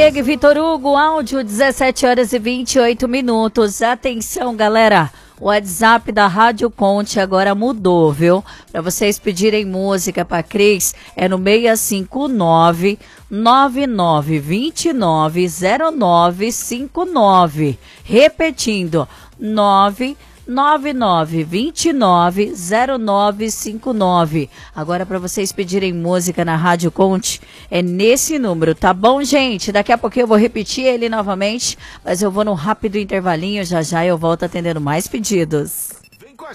Diego e Vitor Hugo, áudio 17 horas e 28 minutos. Atenção, galera. O WhatsApp da Rádio Conte agora mudou, viu? Para vocês pedirem música para Cris, é no 659 99290959. Repetindo, 999290959. Agora para vocês pedirem música na Rádio Conte é nesse número, tá bom, gente? Daqui a pouquinho eu vou repetir ele novamente, mas eu vou num rápido intervalinho, já já eu volto atendendo mais pedidos.